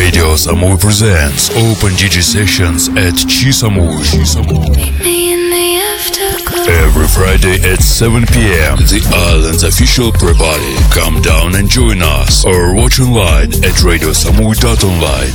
Radio Samui presents Open DJ Sessions at Chisamu. Every Friday at 7 p.m. The island's official pre-party. Come down and join us or watch online at radiosamui.online.